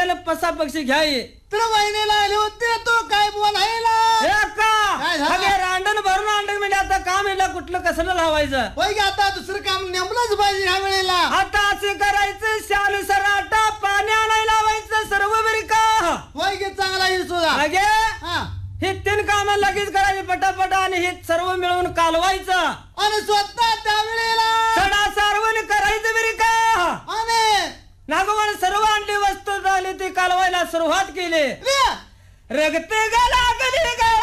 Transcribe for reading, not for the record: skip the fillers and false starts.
लागले पसा पक्षी घ्याय तर वहिनीला आले होते तो काय बोलायला हे का काय झालं? अगे रांडण भरून आणलं म्हणजे आता काम याला कुठलं कसलं लावायचं होय की आता दुसरं काम नेमलंच पाहिजे ह्या वेळेला आता असं करायचं शाल सराटा पाणी आणायला लावायचं सर्व बरी का होय की चांगला येईल सुद्धा अगे हा हे 3 कामं लगेच करायची पटापट आणि हे सर्व मिळवून कालवायचं आणि स्वतः त्या वेळेला सडा सारवण करायचं बरी का आणि नागोबाने सर्व आणली वस्तू झाली ती कालवायला सुरुवात केली रगते गाला कधी गा